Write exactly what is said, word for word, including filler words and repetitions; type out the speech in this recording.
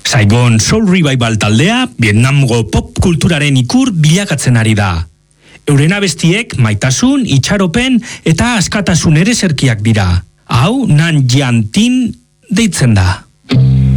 Saigon Soul Revival taldea Vietnamgo pop kulturaren ikur bilakatzen ari da. Euren abestiek maitasun, itxaropen eta askatasun ere zerkiak dira. Hau Nan Yan Tin deitzen da.